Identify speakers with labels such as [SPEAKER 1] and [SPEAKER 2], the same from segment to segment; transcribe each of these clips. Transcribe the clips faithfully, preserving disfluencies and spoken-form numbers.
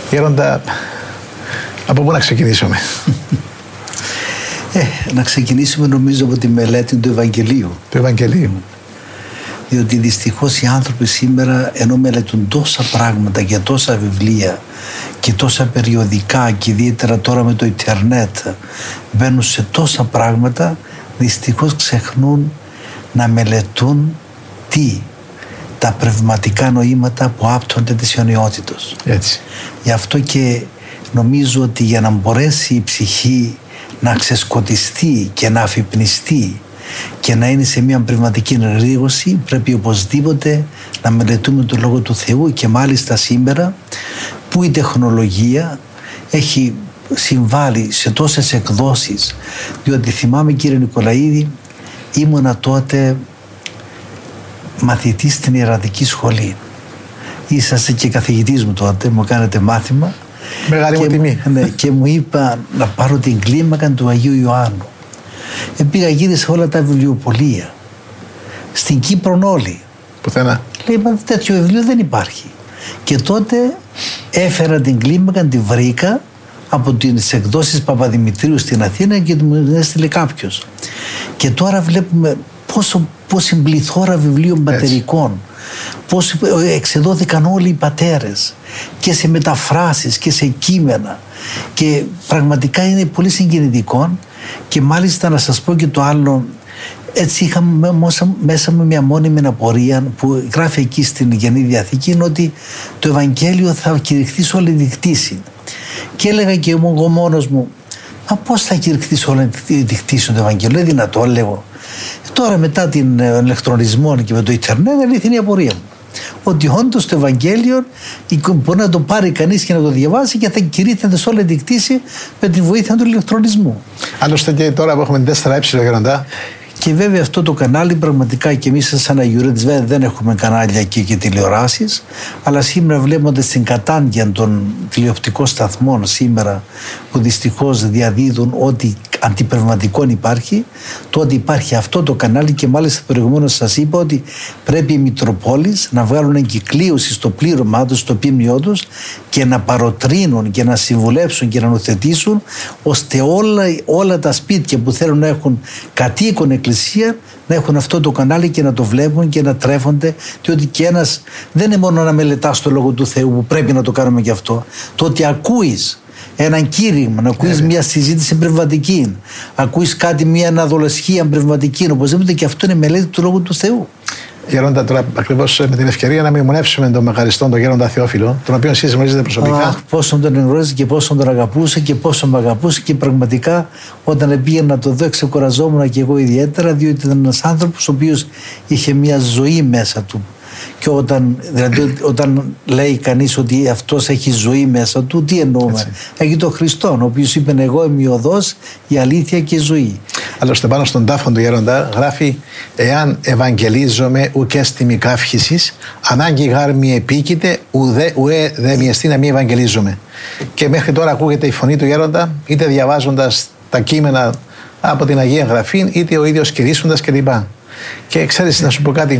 [SPEAKER 1] Γέροντα, από πού να ξεκινήσουμε?
[SPEAKER 2] Ε, να ξεκινήσουμε νομίζω από τη μελέτη του Ευαγγελίου.
[SPEAKER 1] Του Ευαγγελίου.
[SPEAKER 2] Διότι δυστυχώς οι άνθρωποι σήμερα, ενώ μελετούν τόσα πράγματα και τόσα βιβλία και τόσα περιοδικά και ιδιαίτερα τώρα με το ίντερνετ μπαίνουν σε τόσα πράγματα, δυστυχώς ξεχνούν να μελετούν τι? Τα πνευματικά νοήματα που άπτονται της ιονιότητος.
[SPEAKER 1] Έτσι.
[SPEAKER 2] Γι' αυτό και νομίζω ότι για να μπορέσει η ψυχή να ξεσκοτιστεί και να αφυπνιστεί και να είναι σε μια πνευματική ενεργήρωση, πρέπει οπωσδήποτε να μελετούμε τον Λόγο του Θεού, και μάλιστα σήμερα που η τεχνολογία έχει συμβάλει σε τόσες εκδόσεις. Διότι θυμάμαι, κύριε Νικολαίδη, ήμουνα τότε μαθητής στην Ιεραδική Σχολή. Είσαστε και καθηγητής μου τότε, μου κάνετε μάθημα.
[SPEAKER 1] Μεγάλη μου τιμή.
[SPEAKER 2] Ναι, και μου είπα να πάρω την κλίμακα του Αγίου Ιωάννου. Ε, πήγα, γύρισα όλα τα βιβλιοπωλεία. Στην Κύπρο όλοι.
[SPEAKER 1] Πουθενά.
[SPEAKER 2] Λέει, μα τέτοιο βιβλίο δεν υπάρχει. Και τότε έφερα την κλίμακα, τη βρήκα από τις εκδόσεις Παπαδημητρίου στην Αθήνα και μου έστειλε κάποιος. Και τώρα βλέπουμε πόσο, πόση πληθώρα βιβλίων πατερικών. Πώς εξεδόθηκαν όλοι οι πατέρες και σε μεταφράσεις και σε κείμενα, και πραγματικά είναι πολύ συγκινητικό. Και μάλιστα να σας πω και το άλλο, έτσι είχαμε μέσα με μια μόνιμη απορία που γράφει εκεί στην Καινή Διαθήκη, είναι ότι το Ευαγγέλιο θα κηρυχθεί σε όλη τη κτήση. Και έλεγα και εγώ μόνος μου, μα πώς θα κηρυχθεί σε όλη τη κτήση το Ευαγγέλιο? Είναι δυνατό, λέγω. Τώρα μετά την ηλεκτρονισμό και με το ίντερνετ, αλήθεια η απορία μου, ότι όντως το Ευαγγέλιο μπορεί να το πάρει κανείς και να το διαβάσει και θα κηρύττεται σε όλη την κτήση με τη βοήθεια του ηλεκτρονισμού.
[SPEAKER 1] Άλλωστε και τώρα που έχουμε την τέσσερα ε, Γέροντα.
[SPEAKER 2] Και βέβαια αυτό το κανάλι πραγματικά, και εμείς σαν Αγιουρέτης βέβαια δεν έχουμε κανάλια εκεί και τηλεοράσεις, αλλά σήμερα βλέπουμε στην κατάντια των τηλεοπτικών σταθμών σήμερα, που δυστυχώς διαδίδουν ό,τι αντιπνευματικό υπάρχει, το ότι υπάρχει αυτό το κανάλι. Και μάλιστα προηγουμένως σας είπα ότι πρέπει οι Μητροπόλεις να βγάλουν εγκυκλίωση στο πλήρωμά τους, στο ποίμνιό τους, και να παροτρύνουν και να συμβουλέψουν και να νοθετήσουν, ώστε όλα, όλα τα σπίτια που θέλουν να έχουν κατοίκον εκκλησία να έχουν αυτό το κανάλι και να το βλέπουν και να τρέφονται. Διότι και ένας δεν είναι μόνο να μελετάς το Λόγο του Θεού, που πρέπει να το κάνουμε και αυτό, το ότι ακούεις έναν κήρυγμα, να ακούεις μια συζήτηση πνευματική, ακούεις κάτι, μια αναδολεσχία πνευματική, οπωσδήποτε και αυτό είναι μελέτη του Λόγου του Θεού.
[SPEAKER 1] Γέροντα, τώρα ακριβώς με την ευκαιρία να μνημονεύσουμε τον μεγαριστόν, τον Γέροντα Θεόφιλο, τον οποίο εσείς γνωρίζετε προσωπικά.
[SPEAKER 2] Αχ, πόσο τον γνωρίζει και πόσο τον αγαπούσε και πόσο με αγαπούσε, και πραγματικά όταν πήγαινα να το δω ξεκουραζόμουν και εγώ ιδιαίτερα, διότι ήταν ένας άνθρωπος ο οποίος είχε μια ζωή μέσα του. Και όταν, δηλαδή, όταν λέει κανείς ότι αυτός έχει ζωή μέσα του, τι εννοούμε? Έτσι. Έχει τον Χριστόν, ο οποίος είπε, εγώ είμαι η οδός, η αλήθεια και η ζωή.
[SPEAKER 1] Άλλωστε πάνω στον τάφο του Γέροντα γράφει, εάν ευαγγελίζομαι ουκ έστιμη καύχησης, ανάγκη γάρ μη επίκειται, ουδέ, ουέ δε μη εστί να μη ευαγγελίζομαι. Και μέχρι τώρα ακούγεται η φωνή του Γέροντα, είτε διαβάζοντας τα κείμενα από την Αγία Γραφή, είτε ο ίδιος κηρύσσοντας κλπ. Και ξέρεις, να σου πω κάτι,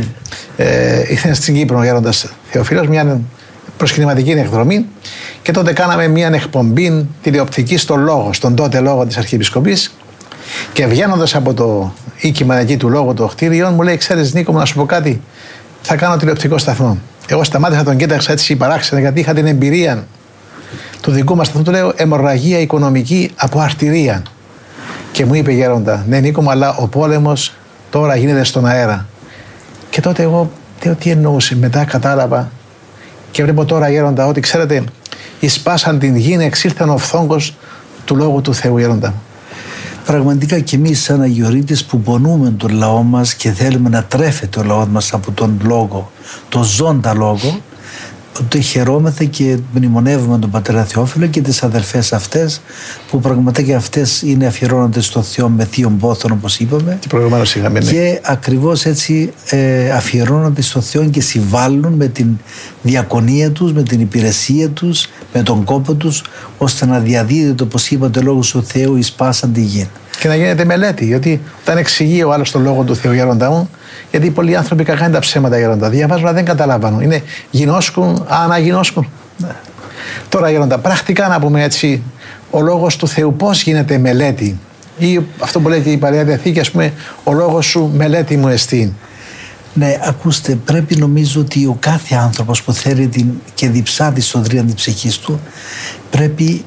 [SPEAKER 1] ε, ήρθε στην Κύπρο ο Γέροντας Θεοφίλος, μια προσκυνηματική εκδρομή, και τότε κάναμε μια εκπομπή τηλεοπτική στο Λόγο, στον τότε Λόγο της Αρχιεπισκοπής, και βγαίνοντας από το οίκημα εκεί του Λόγου των κτίριων, μου λέει, ξέρεις Νίκο μου, να σου πω κάτι, θα κάνω τηλεοπτικό σταθμό. Εγώ σταμάτησα, τον κοίταξα έτσι παράξενα, γιατί είχα την εμπειρία του δικού μας σταθμού, του λέω, αιμορραγία οικονομική από αρτηρία. Και μου είπε, Γέροντα, ναι Νίκο μου, αλλά ο πόλεμος τώρα γίνεται στον αέρα. Και τότε εγώ λέω, τι εννοούσε? Μετά κατάλαβα και βλέπω τώρα, Γέροντα, ότι ξέρετε, εισπάσαν την γη, εξήλθαν ο φθόγκος του Λόγου του Θεού, Γέροντα.
[SPEAKER 2] Πραγματικά και εμείς σαν Αγιορείτες που πονούμε τον λαό μας και θέλουμε να τρέφεται ο λαός μας από τον Λόγο, τον ζώντα Λόγο, ότι χαιρόμεθα και μνημονεύουμε τον πατέρα Θεόφιλο και τις αδερφές αυτές, που πραγματικά και αυτές είναι αφιερώνονται στο Θεό με θείον πόθον, όπως είπαμε,
[SPEAKER 1] και προηγουμένως είχαμε, ναι.
[SPEAKER 2] Και ακριβώς έτσι ε, αφιερώνονται στο Θεό και συμβάλλουν με την διακονία τους, με την υπηρεσία τους, με τον κόπο τους, ώστε να διαδίδεται, όπως είπατε, λόγος του Θεού εις πάσαν τη γη.
[SPEAKER 1] Και να γίνεται μελέτη, γιατί όταν εξηγεί ο άλλος τον Λόγο του Θεού, Γέροντα μου, γιατί πολλοί άνθρωποι κακάνε τα ψέματα, Γέροντα, διαβάζουν αλλά δεν καταλαβαίνουν. Είναι γινώσκουν, αναγινώσκουν. Ναι. Τώρα Γέροντα, πρακτικά να πούμε έτσι, ο λόγος του Θεού πώς γίνεται μελέτη, ή αυτό που λέει και η Παλαιά Διαθήκη, ας πούμε, ο λόγος σου μελέτη μου εστίν.
[SPEAKER 2] Ναι, ακούστε, πρέπει νομίζω ότι ο κάθε άνθρωπος που θέλει την, και διψά τη σωτηρία της ψυχής του, πρέπει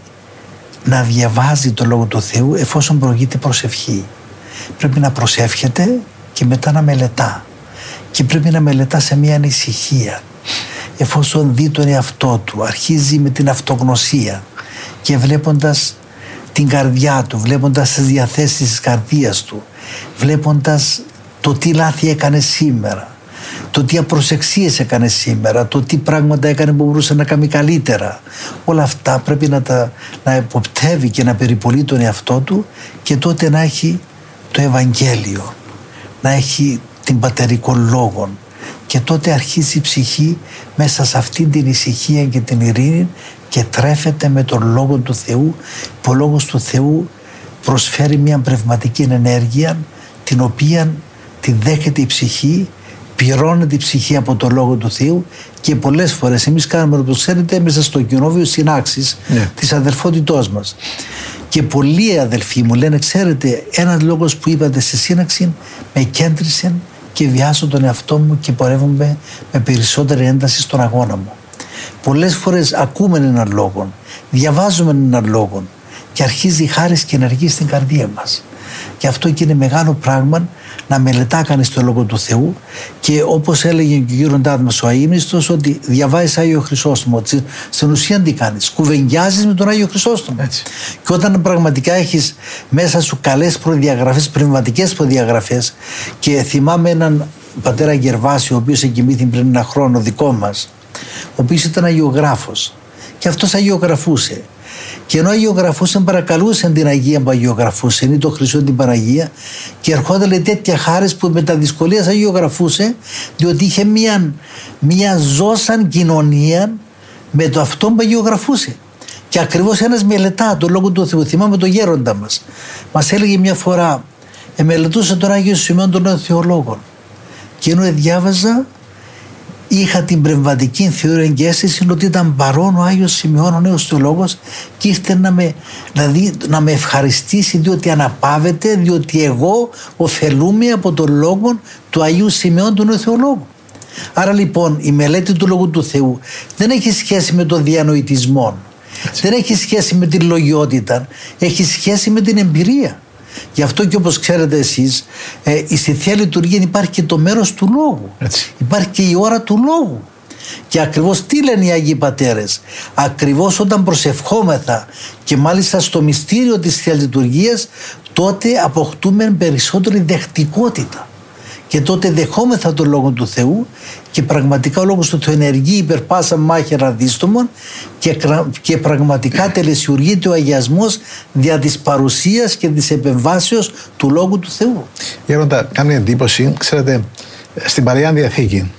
[SPEAKER 2] να διαβάζει το Λόγο του Θεού εφόσον προηγείται προσευχή. Πρέπει να προσεύχεται και μετά να μελετά. Και πρέπει να μελετά σε μια ανησυχία. Εφόσον δει τον εαυτό του, αρχίζει με την αυτογνωσία και βλέποντας την καρδιά του, βλέποντας τις διαθέσεις της καρδίας του, βλέποντας το τι λάθη έκανε σήμερα, το τι απροσεξίες έκανε σήμερα, το τι πράγματα έκανε που μπορούσε να κάνει καλύτερα. Όλα αυτά πρέπει να τα να εποπτεύει και να περιπολεί τον εαυτό του, και τότε να έχει το Ευαγγέλιο, να έχει την πατερικό λόγο, και τότε αρχίζει η ψυχή μέσα σε αυτήν την ησυχία και την ειρήνη και τρέφεται με τον Λόγο του Θεού, που ο Λόγος του Θεού προσφέρει μια πνευματική ενέργεια την οποία τη δέχεται η ψυχή, πυρώνεται η ψυχή από το Λόγο του Θεού, και πολλές φορές εμείς κάνουμε, όπως ξέρετε, μέσα στο κοινόβιο συνάξεις yeah. της αδελφότητός μας. Και πολλοί αδελφοί μου λένε, ξέρετε, ένας λόγος που είπατε στη σύναξη με κέντρισε και βιάζω τον εαυτό μου και πορεύομαι με περισσότερη ένταση στον αγώνα μου. Πολλές φορές ακούμε έναν λόγο, διαβάζουμε έναν λόγο και αρχίζει η χάρις και ενεργεί στην καρδία μας. Και αυτό και είναι μεγάλο πράγμα, να μελετά κανείς το Λόγο του Θεού, και όπως έλεγε και ο γέροντάς μας ο αείμνηστος, ότι διαβάζεις Άγιο Χρυσόστομο. Στην ουσία τι κάνεις, κουβεντιάζεις με τον Άγιο Χρυσόστομο. Έτσι. Και όταν πραγματικά έχεις μέσα σου καλές προδιαγραφές, πνευματικές προδιαγραφές, και θυμάμαι έναν πατέρα Γερβάσιο, ο οποίος εγκοιμήθη πριν ένα χρόνο, δικό μας, ο οποίος ήταν αγιογράφος, και αυτός αγιογραφούσε. Και ενώ αγιογραφούσαν, παρακαλούσαν την Αγία που αγιογραφούσε, ή το Χριστό την Παναγία, και ερχόταν, λέει, τέτοια χάρις που με τα δυσκολία αγιογραφούσε, διότι είχε μια, μια ζώσαν κοινωνία με το αυτό που αγιογραφούσε. Και ακριβώς ένας μελετά το Λόγο του Θεού. Θυμάμαι τον γέροντα μας. Μας έλεγε μια φορά, εμελετούσε τον Άγιο Σημειών των νέων θεολόγων. Και ενώ διάβαζα, είχα την πνευματική θεωρία και αίσθηση ότι ήταν παρόν ο Άγιος Σημειών, ο νέος θεολόγος, και ήρθε να με, δηλαδή, να με ευχαριστήσει, διότι αναπαύεται, διότι εγώ ωφελούμαι από τον λόγο του Αγίου Σημειών του νέου θεολόγου. Άρα λοιπόν η μελέτη του Λόγου του Θεού δεν έχει σχέση με τον διανοητισμό, έτσι. Δεν έχει σχέση με την λογιότητα, έχει σχέση με την εμπειρία. Γι' αυτό και όπως ξέρετε εσείς, ε, στη Θεία Λειτουργία υπάρχει και το μέρος του Λόγου. Έτσι. Υπάρχει και η ώρα του Λόγου. Και ακριβώς τι λένε οι Άγιοι Πατέρες, ακριβώς όταν προσευχόμεθα και μάλιστα στο μυστήριο της Θείας Λειτουργίας, τότε αποκτούμε περισσότερη δεχτικότητα. Και τότε δεχόμεθα τον Λόγο του Θεού, και πραγματικά ο Λόγος του Θεού ενεργεί υπερ πάσα μάχαιρα δίστομων, και, και πραγματικά τελεσιουργείται ο αγιασμός δια της παρουσίας και της επεμβάσεως του Λόγου του Θεού.
[SPEAKER 1] Γέροντα, κάνει εντύπωση, ξέρετε, στην Παλαιά Διαθήκη,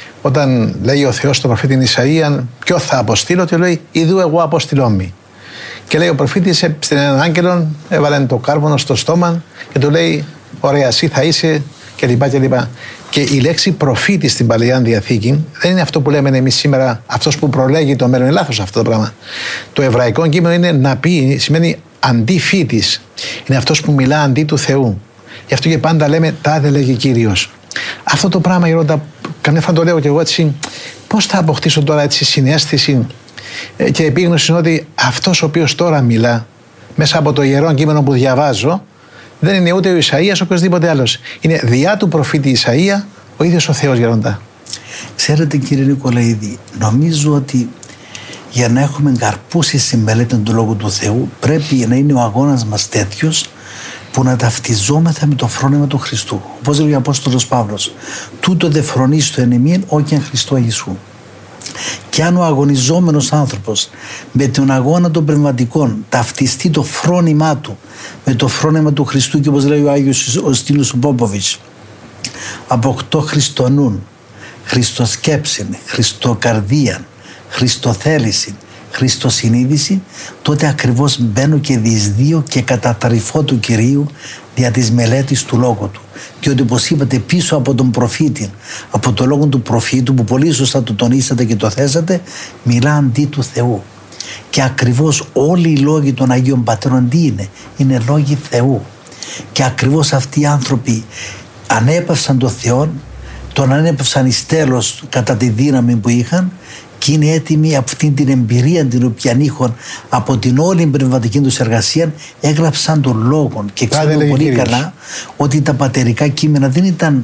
[SPEAKER 1] όταν λέει ο Θεός στον προφήτη Ισαΐαν, ποιο θα αποστείλω, και λέει, ιδού εγώ αποστειλώ μη. Και λέει ο προφήτης στην έναν άγγελον, έβαλε το κάρβονο στο στόμα και του λέει, ωραία, εσύ θα είσαι, κλπ. κλπ. Και η λέξη προφήτης στην Παλαιά Διαθήκη δεν είναι αυτό που λέμε εμείς σήμερα, αυτός που προλέγει το μέλλον. Είναι λάθος αυτό το πράγμα. Το εβραϊκό κείμενο είναι να πει, σημαίνει αντίφήτης. Είναι αυτός που μιλά αντί του Θεού. Γι' αυτό και πάντα λέμε τάδε λέγει Κύριος. Αυτό το πράγμα, Γερόντα, καμιά φορά το λέω και εγώ έτσι, πώς θα αποκτήσω τώρα έτσι συναίσθηση και επίγνωση ότι αυτός ο οποίος τώρα μιλά μέσα από το ιερό κείμενο που διαβάζω, δεν είναι ούτε ο Ισαΐας, οποιοδήποτε άλλος. Είναι διά του προφήτη Ισαΐα ο ίδιος ο Θεός, Γερόντα.
[SPEAKER 2] Ξέρετε, κύριε Νικολαίδη, νομίζω ότι για να έχουμε καρπούσει στη μελέτη του Λόγου του Θεού, πρέπει να είναι ο αγώνας μας τέτοιος που να ταυτιζόμεθα με το φρόνημα του Χριστού. Όπως λέει ο Απόστολος Παύλος, τούτο δε φρονείς το εν εμήν, όκι εν Χριστώ Ιησού. Και αν ο αγωνιζόμενος άνθρωπος με τον αγώνα των πνευματικών ταυτιστεί το φρόνημά του με το φρόνημα του Χριστού, και όπως λέει ο Άγιος ο Στήλος ο Πόποβιτς, αποκτώ Χριστονούν, Χριστοσκέψην, Χριστοκαρδίαν, Χριστοθέληση, Χριστοσυνείδηση, τότε ακριβώς μπαίνω και διεισδύω και κατατρυφώ του Κυρίου δια της μελέτης του Λόγου του. Και ότι, όπως είπατε, πίσω από τον προφήτη, από το λόγο του προφήτου, που πολύ σωστά το τονίσατε και το θέσατε, μιλά αντί του Θεού. Και ακριβώς όλοι οι λόγοι των Αγίων Πατέρων τι είναι? Είναι λόγοι Θεού. Και ακριβώς αυτοί οι άνθρωποι ανέπαυσαν τον Θεό, τον ανέπαυσαν εις τέλος κατά τη δύναμη που είχαν, και είναι έτοιμοι από αυτήν την εμπειρία την οποία είχαν από την όλη πνευματική τους εργασία, έγραψαν τον λόγο. Και ξέρουμε πολύ κύριος. καλά ότι τα πατερικά κείμενα δεν ήταν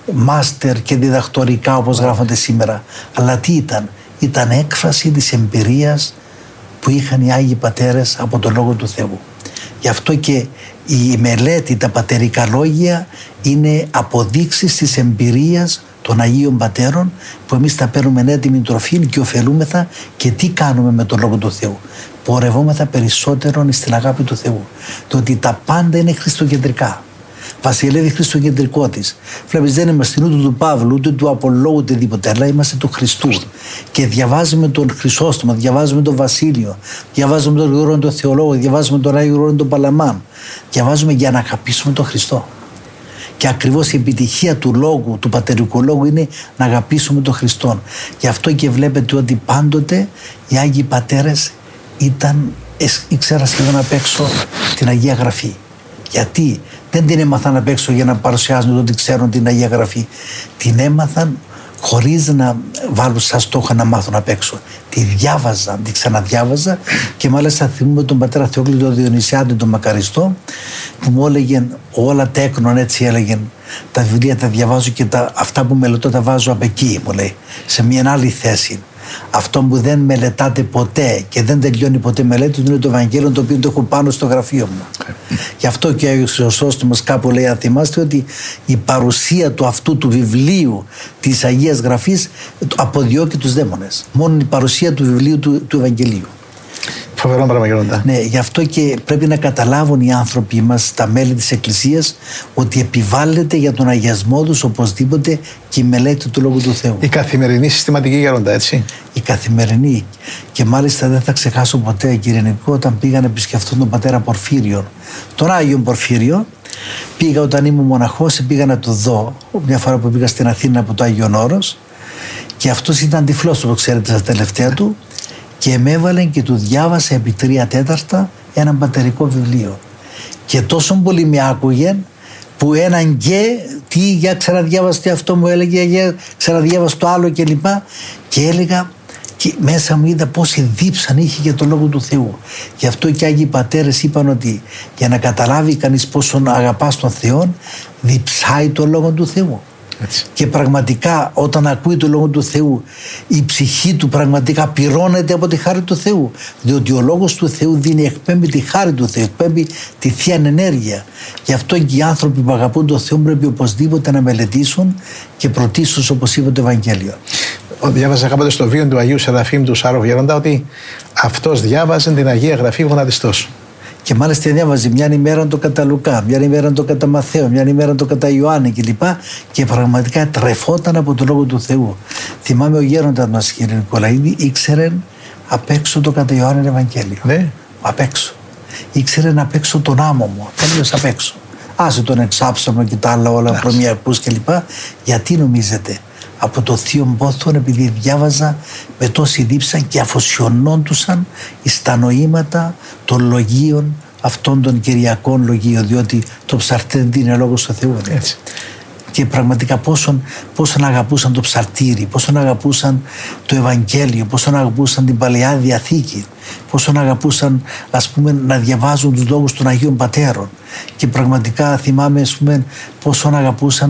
[SPEAKER 2] μάστερ και διδακτορικά όπως yeah. γράφονται σήμερα, αλλά τι ήταν? Ήταν έκφραση της εμπειρίας που είχαν οι Άγιοι Πατέρες από τον Λόγο του Θεού. Γι' αυτό και η μελέτη, τα πατερικά λόγια είναι αποδείξεις της εμπειρίας των Αγίων Πατέρων, που εμείς τα παίρνουμε έτοιμη τροφή και ωφελούμεθα. Και τι κάνουμε με τον Λόγο του Θεού? Πορευόμεθα περισσότερον στην αγάπη του Θεού. Το ότι τα πάντα είναι χριστοκεντρικά. Βασιλεύει χριστοκεντρικό της. Βλέπεις, δεν είμαστε ούτε του Παύλου, ούτε του Απολλώ, ούτε τίποτε, αλλά είμαστε του Χριστού. Και διαβάζουμε τον Χρυσόστομο, διαβάζουμε τον Βασίλειο, διαβάζουμε τον Γρηγόριο τον Θεολόγο, διαβάζουμε τον Άγιο Γρηγόριο τον Παλαμάν. Διαβάζουμε για να αγαπήσουμε τον Χριστό. Και ακριβώς η επιτυχία του λόγου, του πατερικού λόγου, είναι να αγαπήσουμε τον Χριστό. Γι' αυτό και βλέπετε ότι πάντοτε οι Άγιοι Πατέρες ήταν, ήξερα σχεδόν απ' έξω την Αγία Γραφή. Γιατί δεν την έμαθαν απ' έξω για να παρουσιάζουν ότι ξέρουν την Αγία Γραφή. Την έμαθαν χωρίς να βάλουν σαν στόχο να μάθουν απ' έξω. Τη διάβαζαν, τη ξαναδιάβαζα, και μάλιστα θυμούμαι τον πατέρα Θεόκλητο τον Διονυσιάτη τον Μακαριστό, που μου έλεγε όλα τέκνον, έτσι έλεγε, τα βιβλία τα διαβάζω και τα, αυτά που μελετώ τα βάζω απ' εκεί, μου λέει, σε μια άλλη θέση. Αυτό που δεν μελετάτε ποτέ και δεν τελειώνει ποτέ μελέτη του είναι το Ευαγγέλιο, το οποίο το έχω πάνω στο γραφείο μου. Γι' αυτό και ο Άγιος Χρυσόστομος κάπου λέει, αν θυμάστε, ότι η παρουσία του αυτού του βιβλίου της Αγίας Γραφής αποδιώκει τους δαίμονες. Μόνο η παρουσία του βιβλίου του, του Ευαγγελίου.
[SPEAKER 1] Φοβερό πράγμα, Γέροντα.
[SPEAKER 2] Ναι, γι' αυτό και πρέπει να καταλάβουν οι άνθρωποι μας, τα μέλη της Εκκλησίας, ότι επιβάλλεται για τον αγιασμό τους οπωσδήποτε και η μελέτη του Λόγου του Θεού.
[SPEAKER 1] Η καθημερινή συστηματική, Γέροντα, έτσι.
[SPEAKER 2] Η καθημερινή. Και μάλιστα δεν θα ξεχάσω ποτέ, κύριε Νικό, όταν πήγα να επισκεφτούν τον πατέρα Πορφύριο, τον Άγιον Πορφύριο. Πήγα όταν ήμουν μοναχός, πήγα να το δω μια φορά που πήγα στην Αθήνα από το Άγιον Όρος, και αυτός ήταν τυφλός, όπως ξέρετε, στα τελευταία του. Και με έβαλε και του διάβασε επί τρία τέταρτα έναν πατερικό βιβλίο. Και τόσο πολύ με άκουγε, που έναν και τι, για ξαναδιάβαστε αυτό, μου έλεγε, για ξαναδιάβασε το άλλο κλπ. Και, και έλεγα, και μέσα μου είδα πόση δίψαν είχε για τον Λόγο του Θεού. Γι' αυτό και οι Άγιοι Πατέρες είπαν ότι για να καταλάβει κανείς πόσο αγαπάς τον Θεό, διψάει τον Λόγο του Θεού. Έτσι. Και πραγματικά όταν ακούει το Λόγο του Θεού, η ψυχή του πραγματικά πυρώνεται από τη χάρη του Θεού, διότι ο Λόγος του Θεού δίνει, εκπέμπει τη χάρη του Θεού, εκπέμπει τη Θεία Ενέργεια. Γι' αυτό και οι άνθρωποι που αγαπούν τον Θεό πρέπει οπωσδήποτε να μελετήσουν και πρωτίστως, όπως είπε το Ευαγγέλιο.
[SPEAKER 1] Διάβαζα κάποτε στο βίο του Αγίου Σεραφείμ του Σάρου Γέροντα ότι αυτός διάβαζε την Αγία Γραφή γονατιστός.
[SPEAKER 2] Και μάλιστα διάβαζε μια ημέρα το κατά Λουκά, μια ημέρα το κατά Μαθαίο, μια ημέρα το κατά Ιωάννη κλπ. Και πραγματικά τρεφόταν από τον Λόγο του Θεού. Θυμάμαι ο γέροντας μας, κύριε Νικολαίδη, ήξερε απ' έξω το κατά Ιωάννη Ευαγγέλιο.
[SPEAKER 1] Ναι.
[SPEAKER 2] Απ' έξω. Ήξερε απ' έξω τον άμμο μου. Τέλειος απ' έξω. Άσε τον εξάψαμο και τα άλλα όλα προμιακούς κλπ. Γιατί νομίζετε? Από το Θείο Πόθον, επειδή διάβαζα με τόση δίψα και αφοσιωνόντουσαν στα νοήματα των λογίων αυτών των κυριακών λογίων, διότι το ψαρτέρι είναι λόγος του Θεού. Έτσι. Και πραγματικά πόσον, πόσον αγαπούσαν το ψαρτήρι, πόσον αγαπούσαν το Ευαγγέλιο, πόσον αγαπούσαν την Παλαιά Διαθήκη, πόσον αγαπούσαν, ας πούμε, να διαβάζουν τους λόγους των Αγίων Πατέρων. Και πραγματικά θυμάμαι, ας πούμε, πόσον αγαπούσαν